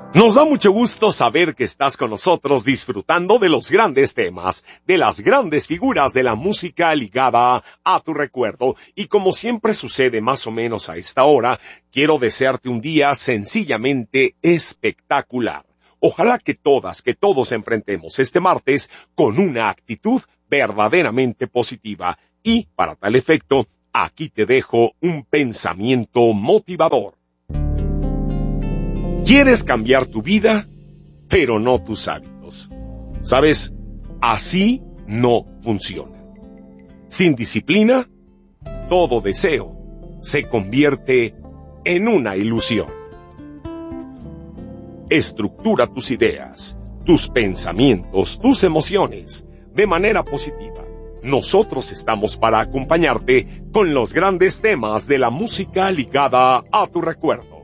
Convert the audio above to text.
Nos da mucho gusto saber que estás con nosotros disfrutando de los grandes temas, de las grandes figuras de la música ligada a tu recuerdo. Y como siempre sucede más o menos a esta hora, quiero desearte un día sencillamente espectacular. Ojalá que todos enfrentemos este martes con una actitud verdaderamente positiva. Y para tal efecto, aquí te dejo un pensamiento motivador. ¿Quieres cambiar tu vida, pero no tus hábitos? ¿Sabes? Así no funciona. Sin disciplina, todo deseo se convierte en una ilusión. Estructura tus ideas, tus pensamientos, tus emociones de manera positiva. Nosotros estamos para acompañarte con los grandes temas de la música ligada a tu recuerdo.